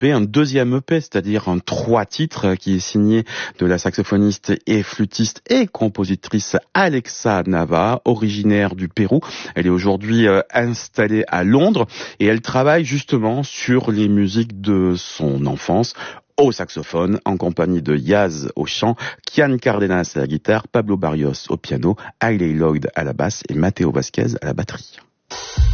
un deuxième EP, c'est-à-dire un 3 titres qui est signé de la saxophoniste et flûtiste et compositrice Alexa Nava, originaire du Pérou. Elle est aujourd'hui installée à Londres et elle travaille justement sur les musiques de son enfance au saxophone, en compagnie de Yaz au chant, Kian Cardenas à la guitare, Pablo Barrios au piano, Hayley Lloyd à la basse et Mateo Vasquez à la batterie.